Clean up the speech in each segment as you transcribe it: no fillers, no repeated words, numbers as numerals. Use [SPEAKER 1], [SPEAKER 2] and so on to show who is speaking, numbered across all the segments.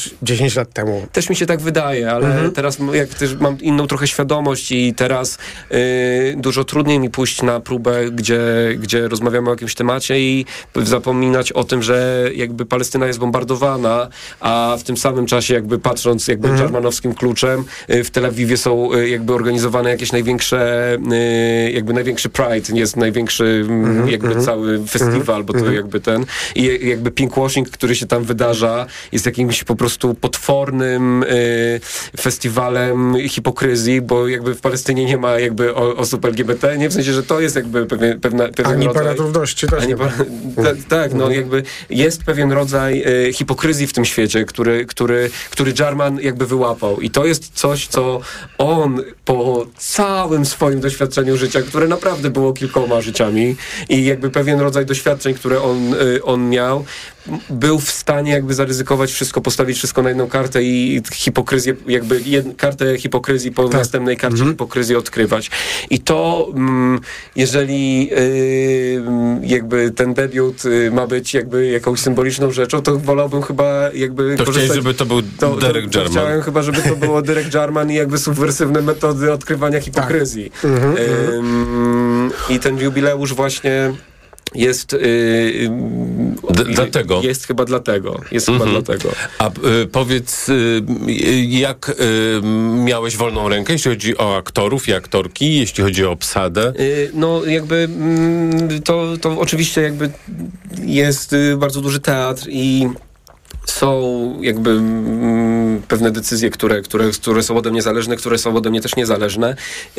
[SPEAKER 1] niż 10 lat temu.
[SPEAKER 2] Też mi się tak wydaje, ale teraz jak też mam inną trochę świadomość i teraz dużo trudniej mi pójść na próbę, gdzie rozmawiamy o jakimś temacie i zapominać o tym, że jakby Palestyna jest bombardowana, a w tym samym czasie jakby patrząc jakby germanowskim kluczem, w Tel Awiwie są jakby organizowane jakieś największe Pride, jest największy jakby cały festiwal, bo to jakby ten i jakby pinkwashing, który się tam wydarza, jest jakimś po prostu potwornym festiwalem hipokryzji, bo jakby w Palestynie nie ma jakby osób LGBT, nie? W sensie, że to jest jakby pewien
[SPEAKER 1] ani
[SPEAKER 2] rodzaj...
[SPEAKER 1] parad równości też nie ma.
[SPEAKER 2] Tak, no jakby jest pewien rodzaj hipokryzji w tym świecie, który Jarman jakby wyłapał. I to jest coś, co on po całym swoim doświadczeniu życia, które naprawdę było kilkoma życiami i jakby pewien rodzaj doświadczeń, które on miał, był w stanie jakby zaryzykować wszystko, postawić wszystko na jedną kartę i hipokryzję, jakby kartę hipokryzji po następnej karcie hipokryzji odkrywać. I to, jeżeli jakby ten debiut ma być jakby jakąś symboliczną rzeczą, to wolałbym chyba jakby
[SPEAKER 3] to chciałeś, żeby to był Derek Jarman.
[SPEAKER 2] Chciałem chyba, żeby to było Derek Jarman i jakby subwersywne metody odkrywania hipokryzyi. I ten jubileusz właśnie jest
[SPEAKER 3] dlatego.
[SPEAKER 2] Jest chyba dlatego.
[SPEAKER 3] A powiedz, jak miałeś wolną rękę, jeśli chodzi o aktorów i aktorki, jeśli chodzi o obsadę?
[SPEAKER 2] No jakby to oczywiście jakby jest bardzo duży teatr i są jakby pewne decyzje, które są ode mnie zależne, które są ode mnie też niezależne.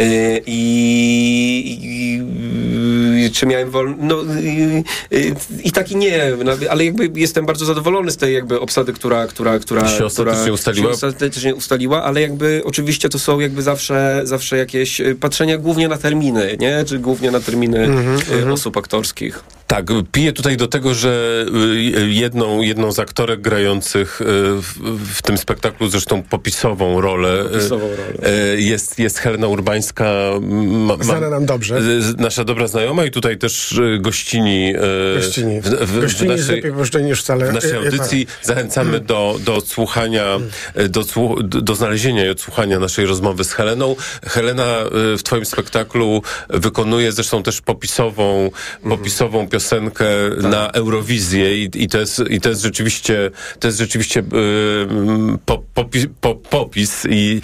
[SPEAKER 2] Czy miałem wolno? No, i tak i nie, ale jakby jestem bardzo zadowolony z tej jakby obsady, która
[SPEAKER 3] się
[SPEAKER 2] ostatecznie ustaliła, ale jakby oczywiście to są jakby zawsze jakieś patrzenia głównie na terminy, nie? Czy głównie na terminy osób aktorskich.
[SPEAKER 3] Tak, piję tutaj do tego, że jedną z aktorek grających w tym spektaklu, zresztą popisową rolę. Jest Helena Urbańska.
[SPEAKER 1] Znana nam dobrze.
[SPEAKER 3] Nasza dobra znajoma i tutaj też gościni w naszej audycji. Zachęcamy do odsłuchania, do znalezienia i odsłuchania naszej rozmowy z Heleną. Helena w twoim spektaklu wykonuje zresztą też popisową piosenkę na Eurowizję i to jest rzeczywiście popis i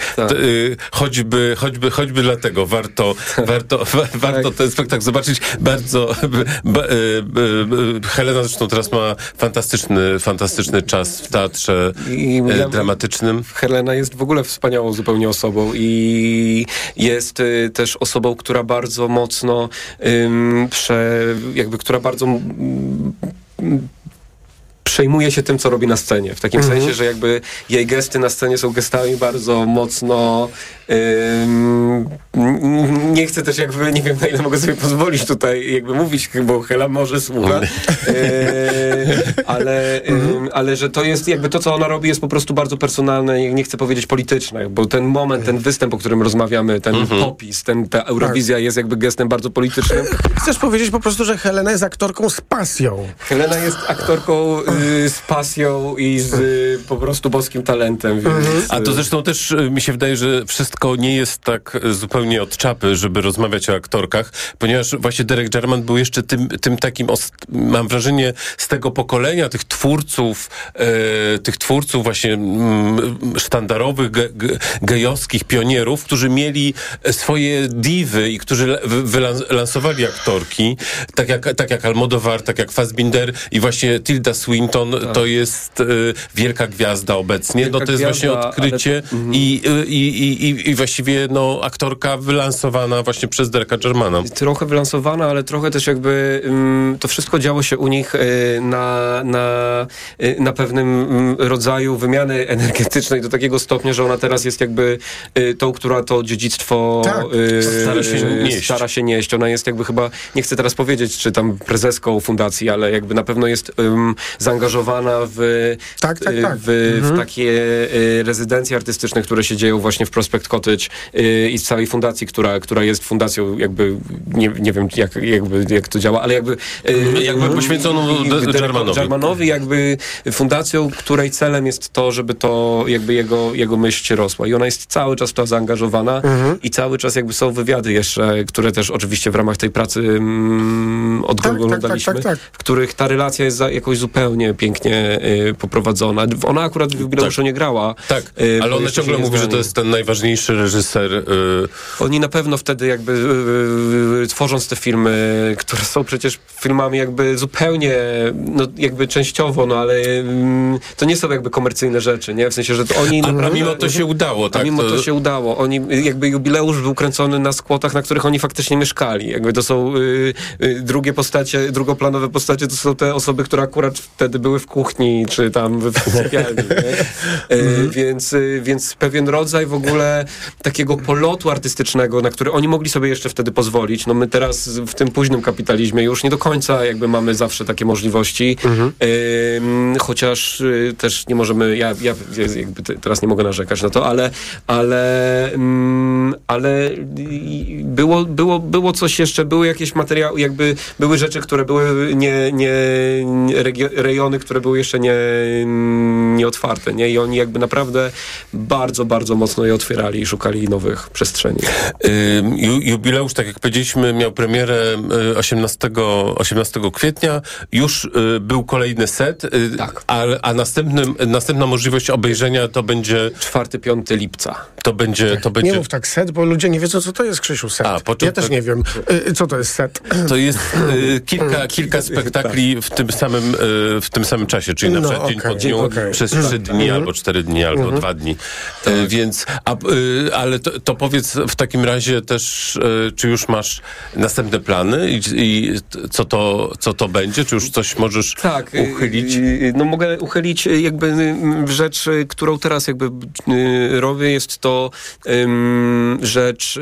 [SPEAKER 3] choćby dlatego warto ten spektakl zobaczyć. Bardzo Helena zresztą teraz ma fantastyczny czas w teatrze dramatycznym.
[SPEAKER 2] Helena jest w ogóle wspaniałą zupełnie osobą i jest też osobą, która bardzo mocno która bardzo przejmuje się tym, co robi na scenie. W takim sensie, że jakby jej gesty na scenie są gestami bardzo mocno nie chcę też jakby, nie wiem na ile mogę sobie pozwolić tutaj jakby mówić, bo Hela może słucha, ale że to jest jakby to, co ona robi, jest po prostu bardzo personalne i nie chcę powiedzieć polityczne, bo ten moment, ten występ, o którym rozmawiamy, ten popis, ta Eurowizja jest jakby gestem bardzo politycznym.
[SPEAKER 1] Chcesz powiedzieć po prostu, że Helena jest aktorką z pasją.
[SPEAKER 2] Helena jest aktorką z pasją i z po prostu boskim talentem. Więc,
[SPEAKER 3] a to zresztą też mi się wydaje, że wszystko nie jest tak zupełnie od czapy, żeby rozmawiać o aktorkach, ponieważ właśnie Derek Jarman był jeszcze tym takim, mam wrażenie, z tego pokolenia tych twórców właśnie sztandarowych, gejowskich pionierów, którzy mieli swoje diwy i którzy wylansowali aktorki, tak jak Almodovar, tak jak Fassbinder i właśnie Tilda Swinton to jest wielka gwiazda obecnie.
[SPEAKER 2] Wielka
[SPEAKER 3] to jest właśnie odkrycie i właściwie aktorka wylansowana właśnie przez Dereka Jarmana.
[SPEAKER 2] Trochę wylansowana, ale trochę też jakby to wszystko działo się u nich na pewnym rodzaju wymiany energetycznej do takiego stopnia, że ona teraz jest jakby tą, która to dziedzictwo stara się nieść. Ona jest jakby chyba, nie chcę teraz powiedzieć, czy tam prezeską fundacji, ale jakby na pewno jest zaangażowana zaangażowana w takie rezydencje artystyczne, które się dzieją właśnie w Prospect Cottage i z całej fundacji, która jest fundacją jakby, nie wiem jak to działa, ale jakby
[SPEAKER 3] poświęconą
[SPEAKER 2] Jarmanowi, jakby fundacją, której celem jest to, żeby to jakby jego myśl rosła. I ona jest cały czas w to zaangażowana i cały czas jakby są wywiady jeszcze, które też oczywiście w ramach tej pracy oglądaliśmy, w których ta relacja jest jakoś zupełnie pięknie poprowadzona. Ona akurat w jubileuszu nie grała.
[SPEAKER 3] Tak, ale ona ciągle mówi, że to jest ten najważniejszy reżyser.
[SPEAKER 2] Oni na pewno wtedy jakby tworząc te filmy, które są przecież filmami jakby zupełnie, no jakby częściowo, ale to nie są jakby komercyjne rzeczy, nie? W sensie, że to oni...
[SPEAKER 3] mimo to się udało, tak?
[SPEAKER 2] Mimo to się udało. Oni, jakby jubileusz był kręcony na skłotach, na których oni faktycznie mieszkali. Jakby to są drugoplanowe postacie, to są te osoby, które akurat wtedy były w kuchni, czy tam w sypialni. Więc pewien rodzaj w ogóle takiego polotu artystycznego, na który oni mogli sobie jeszcze wtedy pozwolić. No my teraz w tym późnym kapitalizmie już nie do końca jakby mamy zawsze takie możliwości. Chociaż też nie możemy, ja jakby teraz nie mogę narzekać na to, ale było coś jeszcze, były jakieś materiały, jakby były rzeczy, które były rejony, które były jeszcze nie otwarte, nie? I oni jakby naprawdę bardzo, bardzo mocno je otwierali i szukali nowych przestrzeni.
[SPEAKER 3] Jubileusz, tak jak powiedzieliśmy, miał premierę 18 kwietnia. Już był kolejny set,
[SPEAKER 2] tak.
[SPEAKER 3] a następna możliwość obejrzenia to będzie...
[SPEAKER 2] 4-5 lipca.
[SPEAKER 3] To będzie...
[SPEAKER 1] Nie mów tak set, bo ludzie nie wiedzą, co to jest, Krzysiu, set. Ja też nie wiem, co to jest set.
[SPEAKER 3] To jest kilka spektakli w tym samym czasie, czyli na przykład dzień po dniu, przez 3 dni, albo 4 dni, albo 2 dni. Tak. Więc, ale to powiedz w takim razie też, czy już masz następne plany i co to będzie? Czy już coś możesz uchylić?
[SPEAKER 2] No mogę uchylić jakby rzecz, którą teraz jakby robię, jest to rzecz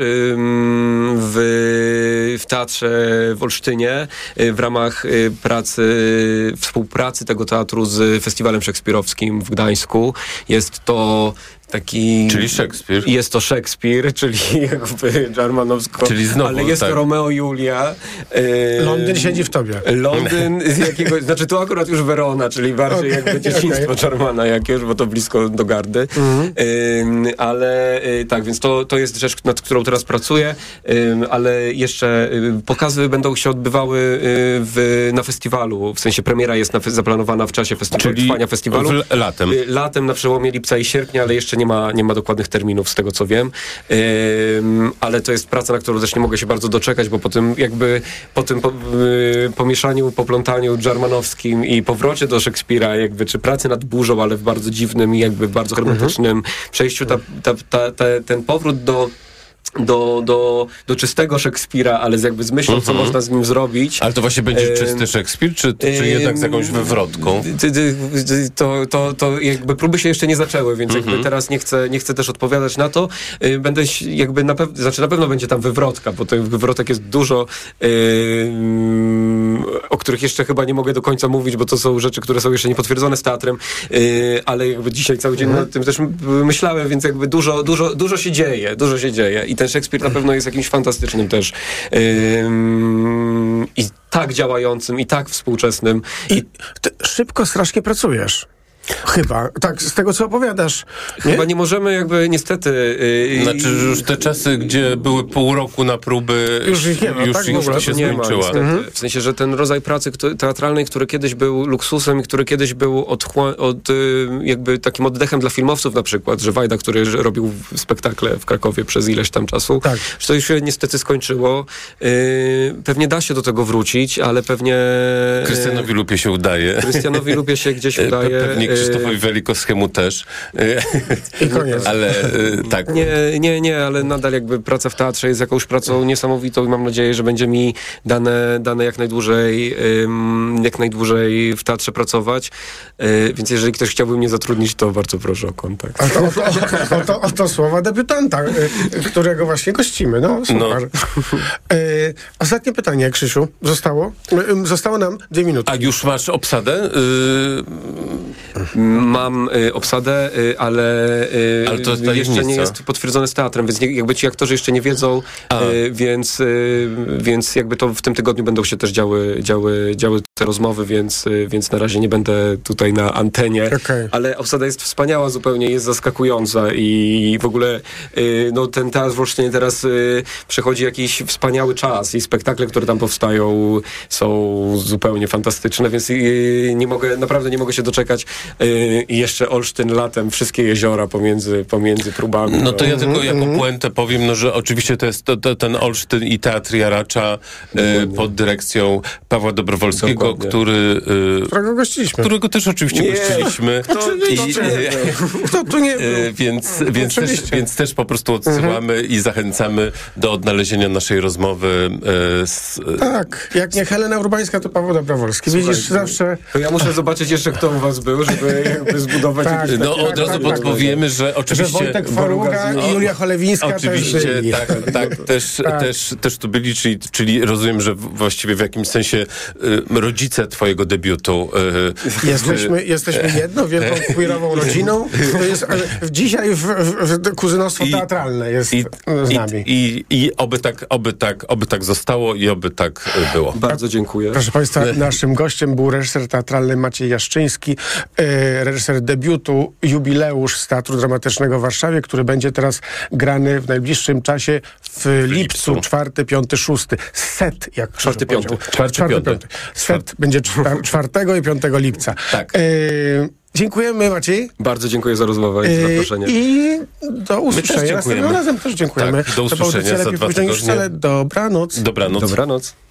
[SPEAKER 2] w teatrze w Olsztynie w ramach współpracy tego teatru z Festiwalem Szekspirowskim w Gdańsku. Jest to taki...
[SPEAKER 3] Czyli Szekspir.
[SPEAKER 2] Jest to Szekspir, czyli jakby Jarmanowsko.
[SPEAKER 3] Czyli znowu,
[SPEAKER 2] ale jest to Romeo i Julia.
[SPEAKER 1] Londyn siedzi w tobie.
[SPEAKER 2] Londyn z jakiegoś... Znaczy tu akurat już Werona, czyli bardziej jakby dzieciństwo Jarmana jakieś, bo to blisko do Gardy. Ale tak, więc to jest rzecz, nad którą teraz pracuję, ale jeszcze pokazy będą się odbywały na festiwalu. W sensie premiera jest zaplanowana w czasie trwania festiwalu.
[SPEAKER 3] Latem.
[SPEAKER 2] Latem na przełomie lipca i sierpnia, ale jeszcze nie ma dokładnych terminów z tego, co wiem. Ale to jest praca, na którą też nie mogę się bardzo doczekać, bo po tym pomieszaniu, poplątaniu jarmanowskim i powrocie do Szekspira, jakby, czy pracy nad burzą, ale w bardzo dziwnym i jakby bardzo hermetycznym przejściu, ten powrót do czystego Szekspira, ale z myślą, co można z nim zrobić.
[SPEAKER 3] Ale to właśnie będzie czysty Szekspir, czy jednak z jakąś wywrotką?
[SPEAKER 2] To jakby próby się jeszcze nie zaczęły, więc jakby teraz nie chcę też odpowiadać na to. Będę jakby na pewno będzie tam wywrotka, bo tych wywrotek jest dużo, o których jeszcze chyba nie mogę do końca mówić, bo to są rzeczy, które są jeszcze niepotwierdzone z teatrem, ale jakby dzisiaj cały dzień nad tym też myślałem, więc jakby dużo się dzieje. I ten Szekspir na pewno jest jakimś fantastycznym też i tak działającym, i tak współczesnym.
[SPEAKER 1] I ty szybko strasznie pracujesz. Chyba. Tak, z tego, co opowiadasz. Nie?
[SPEAKER 2] Chyba nie możemy jakby niestety...
[SPEAKER 3] Znaczy, już te czasy, gdzie były pół roku na próby, już się skończyła.
[SPEAKER 2] W sensie, że ten rodzaj pracy teatralnej, który kiedyś był luksusem i który kiedyś był jakby takim oddechem dla filmowców na przykład, że Wajda, który robił spektakle w Krakowie przez ileś tam czasu, że to już się niestety skończyło. Pewnie da się do tego wrócić, ale pewnie...
[SPEAKER 3] Krystianowi Lupie się udaje.
[SPEAKER 2] Krystianowi Lupie się gdzieś udaje.
[SPEAKER 3] Pewnie Krzysztofowi Welikowskiemu też.
[SPEAKER 1] I koniec.
[SPEAKER 3] Ale tak.
[SPEAKER 2] Nie, ale nadal jakby praca w teatrze jest jakąś pracą niesamowitą i mam nadzieję, że będzie mi dane jak najdłużej w teatrze pracować. Więc jeżeli ktoś chciałby mnie zatrudnić, to bardzo proszę o kontakt.
[SPEAKER 1] Oto słowa debiutanta, którego właśnie gościmy. No, super. Ostatnie pytanie, Krzysiu. Zostało nam 2 minuty.
[SPEAKER 3] A już masz obsadę?
[SPEAKER 2] Mam obsadę, ale
[SPEAKER 3] to
[SPEAKER 2] jeszcze nie jest potwierdzone z teatrem, więc jakby ci aktorzy jeszcze nie wiedzą, więc jakby to w tym tygodniu będą się też działy te rozmowy, więc na razie nie będę tutaj na antenie, ale obsada jest wspaniała zupełnie, jest zaskakująca i w ogóle ten teatr w Olsztynie teraz przechodzi jakiś wspaniały czas i spektakle, które tam powstają, są zupełnie fantastyczne, więc naprawdę nie mogę się doczekać. I jeszcze Olsztyn latem, wszystkie jeziora pomiędzy próbami.
[SPEAKER 3] No to ja tylko jako puentę powiem, że oczywiście to jest ten Olsztyn i Teatr Jaracza pod dyrekcją Pawła Dobrowolskiego,
[SPEAKER 1] którego gościliśmy.
[SPEAKER 3] Którego też oczywiście gościliśmy.
[SPEAKER 1] Kto tu nie był?
[SPEAKER 3] Więc też po prostu odsyłamy i zachęcamy do odnalezienia naszej rozmowy.
[SPEAKER 1] Tak, jak nie Helena Urbańska, to Paweł Dobrowolski. Widzisz, zawsze...
[SPEAKER 2] To ja muszę zobaczyć jeszcze, kto u was był, żeby jakby zbudować...
[SPEAKER 3] Od razu podpowiemy, że oczywiście...
[SPEAKER 1] Że Wojtek Foruga i Julia Cholewińska
[SPEAKER 3] oczywiście,
[SPEAKER 1] też byli.
[SPEAKER 3] Też tu byli, czyli rozumiem, że właściwie w jakimś sensie rodzice twojego debiutu.
[SPEAKER 1] Jesteśmy jedną wielką queerową rodziną. To jest dzisiaj kuzynostwo teatralne jest z nami.
[SPEAKER 3] I oby tak zostało i oby tak było.
[SPEAKER 2] Bardzo dziękuję.
[SPEAKER 1] Proszę Państwa, naszym gościem był reżyser teatralny Maciej Jaszczyński, reżyser debiutu Jubileusz z Teatru Dramatycznego w Warszawie, który będzie teraz grany w najbliższym czasie w lipcu, 4., 5., 6. Set, jak
[SPEAKER 2] 4., 5.
[SPEAKER 1] Set będzie 4. i 5. lipca.
[SPEAKER 3] Tak.
[SPEAKER 1] Dziękujemy, Maciej.
[SPEAKER 2] Bardzo dziękuję za rozmowę i za zaproszenie.
[SPEAKER 1] I do usłyszenia. Następnym razem też dziękujemy.
[SPEAKER 3] Tak, do usłyszenia za 2 tygodnie.
[SPEAKER 1] Dobranoc.
[SPEAKER 3] Dobranoc.